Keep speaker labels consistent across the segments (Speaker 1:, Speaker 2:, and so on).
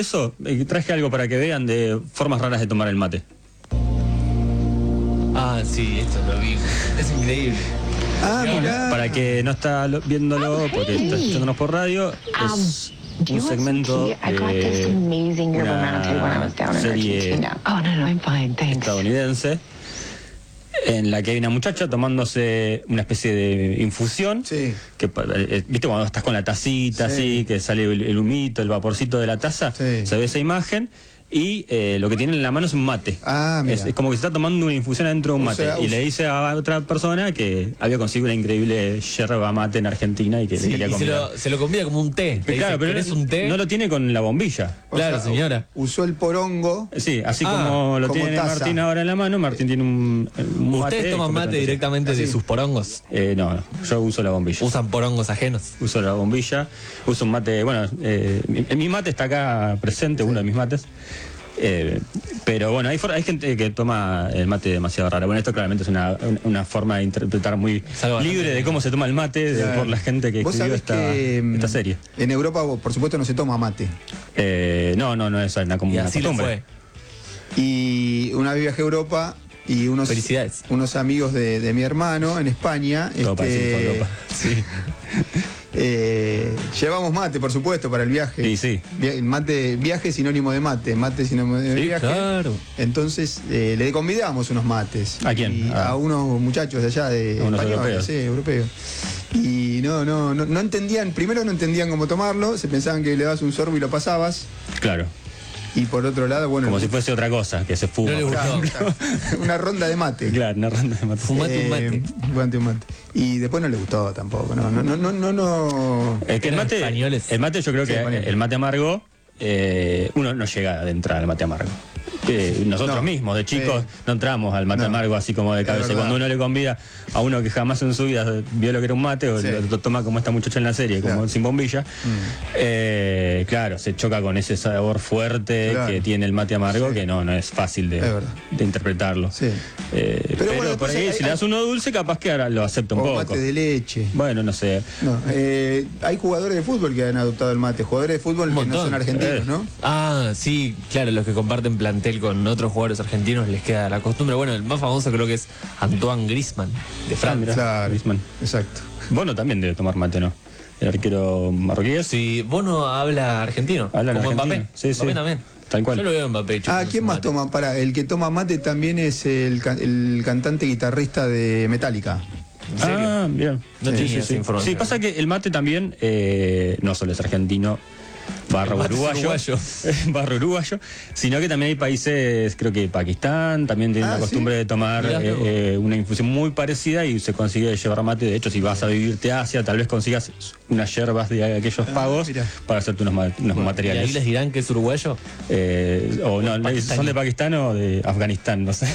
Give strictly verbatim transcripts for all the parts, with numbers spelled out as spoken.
Speaker 1: eso, eh, traje algo para que vean de formas raras de tomar el mate.
Speaker 2: Ah, sí, esto lo vi. Es increíble.
Speaker 3: Ah, mirá.
Speaker 1: Para que no está lo- viéndolo, porque está escuchándonos por radio, es un segmento de una serie estadounidense en la que hay una muchacha tomándose una especie de infusión.
Speaker 3: Sí.
Speaker 1: Que, eh, ¿viste cuando estás con la tacita
Speaker 3: Sí.
Speaker 1: así, que sale el, el humito, el vaporcito de la taza?
Speaker 3: Sí.
Speaker 1: Se ve esa imagen. Y eh, lo que tiene en la mano es un mate.
Speaker 3: Ah, mira.
Speaker 1: es, es como que se está tomando una infusión adentro de un
Speaker 3: O
Speaker 1: mate.
Speaker 3: sea,
Speaker 1: y
Speaker 3: us-
Speaker 1: le dice a otra persona que había conseguido una increíble yerba mate en Argentina y que
Speaker 2: Sí,
Speaker 1: le quería
Speaker 2: y se
Speaker 1: convidar.
Speaker 2: lo, se lo convida como un té.
Speaker 1: Pero claro, pero
Speaker 2: ¿Querés
Speaker 1: no,
Speaker 2: un té?
Speaker 1: no lo tiene con la bombilla.
Speaker 3: O
Speaker 2: Claro,
Speaker 3: sea,
Speaker 2: señora.
Speaker 3: Usó el porongo.
Speaker 1: Sí, así
Speaker 2: Ah,
Speaker 1: como lo
Speaker 3: como
Speaker 1: tiene
Speaker 3: taza.
Speaker 1: Martín ahora en la mano, Martín tiene un, un mate.
Speaker 2: ¿Ustedes toman mate
Speaker 1: completamente-
Speaker 2: directamente de
Speaker 3: Así.
Speaker 2: sus porongos?
Speaker 1: Eh, no, no, yo uso la bombilla.
Speaker 2: ¿Usan porongos ajenos?
Speaker 1: Uso la bombilla, uso un mate, bueno, eh, mi, mi mate está acá presente, uno de mis mates. Eh, pero bueno, hay, for- hay gente que toma el mate demasiado rara. Bueno, esto claramente es una, una forma de interpretar muy
Speaker 2: algo
Speaker 1: libre
Speaker 2: bastante-
Speaker 1: de cómo se toma el mate de-
Speaker 3: Claro.
Speaker 1: por la gente que
Speaker 3: Vos
Speaker 1: escribió
Speaker 3: sabés
Speaker 1: esta,
Speaker 3: que mm,
Speaker 1: esta serie.
Speaker 3: en Europa, por supuesto, no se toma mate.
Speaker 1: Eh, no, no, no es una, como
Speaker 2: Y
Speaker 1: una
Speaker 2: así le
Speaker 1: costumbre.
Speaker 2: fue.
Speaker 3: Y una vez viajé a Europa y unos,
Speaker 2: Felicidades.
Speaker 3: unos amigos de, de mi hermano en España.
Speaker 1: Todo para decir
Speaker 3: este,
Speaker 1: Europa.
Speaker 2: Sí.
Speaker 3: eh, llevamos mate, por supuesto, para el viaje.
Speaker 1: Sí, sí.
Speaker 3: Via- Mate, viaje es sinónimo de mate, mate es sinónimo de
Speaker 2: Sí,
Speaker 3: viaje.
Speaker 2: claro.
Speaker 3: Entonces eh, le convidamos unos mates.
Speaker 1: ¿A quién?
Speaker 3: Y
Speaker 1: Ah.
Speaker 3: a unos muchachos de allá, de
Speaker 1: A unos
Speaker 3: españoles,
Speaker 1: europeos.
Speaker 3: sí, europeos. Y no, no, no, no entendían, primero no entendían cómo tomarlo, se pensaban que le dabas un sorbo y lo pasabas.
Speaker 1: Claro,
Speaker 3: Y por otro lado, bueno,
Speaker 1: como si fuese otra cosa, que se fuma.
Speaker 2: No le
Speaker 1: por
Speaker 2: gustó.
Speaker 1: ejemplo.
Speaker 3: una ronda de mate.
Speaker 1: Claro, una ronda de mate.
Speaker 2: Fumate un mate.
Speaker 3: Eh, fumate un mate. Y después no le gustó tampoco, no, no, no, no, no, no.
Speaker 1: Es que el
Speaker 2: Eran
Speaker 1: mate,
Speaker 2: españoles.
Speaker 1: el mate yo creo
Speaker 3: Sí,
Speaker 1: que
Speaker 3: españoles.
Speaker 1: el mate amargo, eh, uno no llega a entrar al mate amargo. Que nosotros
Speaker 3: No.
Speaker 1: mismos, de chicos,
Speaker 3: Sí.
Speaker 1: no entramos al mate
Speaker 3: No.
Speaker 1: amargo así como de
Speaker 3: Es
Speaker 1: cabeza. Y
Speaker 3: verdad.
Speaker 1: cuando uno le convida a uno que jamás en su vida vio lo que era un mate, o
Speaker 3: Sí.
Speaker 1: lo toma como esta muchacha en la serie, como
Speaker 3: Claro.
Speaker 1: sin bombilla, eh, claro, se choca con ese sabor fuerte
Speaker 3: Claro.
Speaker 1: que tiene el mate amargo,
Speaker 3: Sí.
Speaker 1: que no, no es fácil de,
Speaker 3: Es verdad.
Speaker 1: de interpretarlo.
Speaker 3: Sí.
Speaker 1: Eh, pero
Speaker 3: bueno,
Speaker 1: por
Speaker 3: después
Speaker 1: ahí,
Speaker 3: hay-
Speaker 1: si le das uno dulce, capaz que ahora lo acepta un
Speaker 3: O
Speaker 1: poco.
Speaker 3: mate de leche.
Speaker 1: Bueno, no sé.
Speaker 3: No, eh, hay jugadores de fútbol que han adoptado el mate, jugadores de fútbol
Speaker 2: Un
Speaker 3: que no
Speaker 2: montón.
Speaker 3: son argentinos,
Speaker 1: Eh.
Speaker 3: ¿no?
Speaker 2: Ah, sí, claro, los que comparten plantel con otros jugadores argentinos les queda la costumbre. Bueno, el más famoso creo que es Antoine Griezmann, de
Speaker 1: Ah,
Speaker 2: Francia.
Speaker 1: mirá,
Speaker 3: Claro,
Speaker 1: Griezmann.
Speaker 3: exacto.
Speaker 1: Bono también debe tomar mate, ¿no? El arquero marroquí es.
Speaker 2: Si Bono habla argentino,
Speaker 1: Habla
Speaker 2: como
Speaker 1: argentino.
Speaker 2: Mbappé.
Speaker 1: Sí, sí.
Speaker 2: Mbappé también.
Speaker 1: Tal cual.
Speaker 2: Yo lo veo en Mbappé.
Speaker 3: Ah,
Speaker 2: chupándose
Speaker 3: ¿quién
Speaker 2: un
Speaker 3: más
Speaker 2: mate.
Speaker 3: toma? Para, el que toma mate también es el, ca- el cantante guitarrista de Metallica.
Speaker 2: ¿En serio?
Speaker 1: Ah, bien.
Speaker 2: No
Speaker 3: Sí,
Speaker 2: tenía
Speaker 3: sí,
Speaker 2: esa
Speaker 3: sí.
Speaker 2: información.
Speaker 1: Sí, pasa que el mate también eh, no solo es argentino, barra
Speaker 2: El mate es
Speaker 1: uruguayo,
Speaker 2: uruguayo.
Speaker 1: barra uruguayo, sino que también hay países, creo que Pakistán, también tiene
Speaker 3: Ah,
Speaker 1: la
Speaker 3: ¿sí?
Speaker 1: costumbre de tomar
Speaker 2: Mirá,
Speaker 1: eh,
Speaker 2: loco.
Speaker 1: eh, una infusión muy parecida y se consigue llevar mate. De hecho, si vas a vivirte a Asia, tal vez consigas unas yerbas de aquellos pagos
Speaker 3: mirá.
Speaker 1: para hacerte unos, ma- unos
Speaker 2: ¿Y ahí
Speaker 1: materiales.
Speaker 2: les dirán que es uruguayo?
Speaker 1: Eh, o no, no,
Speaker 2: pakistaní.
Speaker 1: son de Pakistán o de Afganistán, no sé.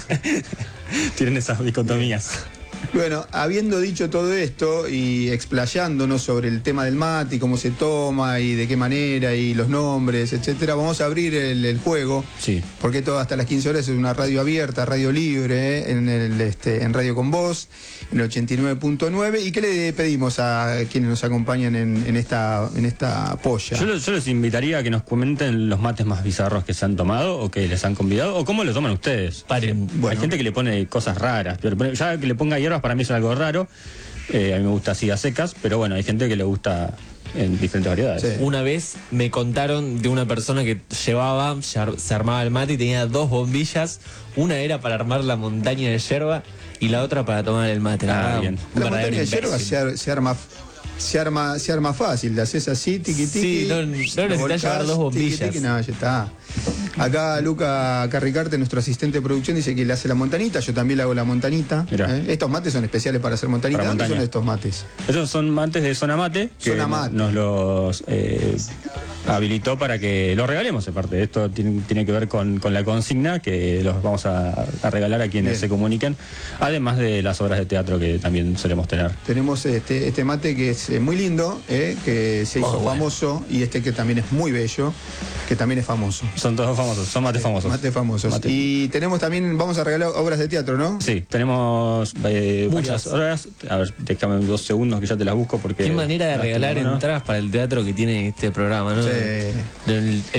Speaker 1: Tienen esas dicotomías.
Speaker 3: Bueno, habiendo dicho todo esto y explayándonos sobre el tema del mate y cómo se toma y de qué manera y los nombres, etcétera, vamos a abrir el, el juego.
Speaker 1: Sí.
Speaker 3: Porque todo hasta las quince horas es una radio abierta, radio libre, ¿eh? en, el, este, en Radio Con Voz, en el ochenta y nueve punto nueve. ¿Y qué le pedimos a quienes nos acompañan en, en esta, en esta polla?
Speaker 1: Yo, los- yo les invitaría a que nos comenten los mates más bizarros que se han tomado o que les han convidado o cómo lo toman ustedes.
Speaker 2: Paren.
Speaker 3: Bueno.
Speaker 1: Hay gente que le pone cosas raras, pero pero ya que le ponga hierbas para mí es algo raro. Eh, a mí me gusta así a secas, pero bueno, hay gente que le gusta en diferentes variedades.
Speaker 3: Sí.
Speaker 2: Una vez me contaron de una persona que llevaba, ya- se armaba el mate y tenía dos bombillas. Una era para armar la montaña de yerba y la otra para tomar el mate. La
Speaker 1: Ah,
Speaker 2: verdad,
Speaker 1: bien.
Speaker 2: un
Speaker 3: La
Speaker 2: verdadero
Speaker 3: montaña de hierba
Speaker 2: imbécil.
Speaker 3: se, ar- se arma se arma se arma fácil, la haces así, tiqui tiqui.
Speaker 2: Sí, no- no necesitas
Speaker 3: lo volcás,
Speaker 2: llevar dos bombillas.
Speaker 3: tiqui, tiqui, no, ya está. Acá Luca Carricarte, nuestro asistente de producción, dice que le hace la montanita, yo también le hago la montanita.
Speaker 1: Mirá.
Speaker 3: ¿eh? Estos mates son especiales para hacer montanita.
Speaker 1: Para
Speaker 3: ¿Dónde
Speaker 1: montaña.
Speaker 3: son estos mates?
Speaker 1: Esos son mates de Zona Mate, que
Speaker 3: Zona Mate.
Speaker 1: nos los eh, habilitó para que los regalemos. Aparte, esto tiene, tiene que ver con, con la consigna que los vamos a, a regalar a quienes
Speaker 3: Bien.
Speaker 1: se comuniquen, además de las obras de teatro que también solemos tener.
Speaker 3: Tenemos este, este mate que es eh, muy lindo, ¿eh? que se hizo
Speaker 2: Muy bueno.
Speaker 3: famoso, y este que también es muy bello, que también es famoso.
Speaker 1: Son todos famosos, son mates famosos.
Speaker 3: Mate famosos.
Speaker 1: Mate.
Speaker 3: Y tenemos también, vamos a regalar obras de teatro, ¿no?
Speaker 1: Sí, tenemos eh,
Speaker 2: Muchas.
Speaker 1: varias obras. A ver, déjame dos segundos que ya te las busco porque...
Speaker 2: Qué manera de
Speaker 1: las
Speaker 2: regalar
Speaker 1: tengo, ¿no?
Speaker 2: entradas para el teatro que tiene este programa, ¿no?
Speaker 3: Sí.
Speaker 2: El-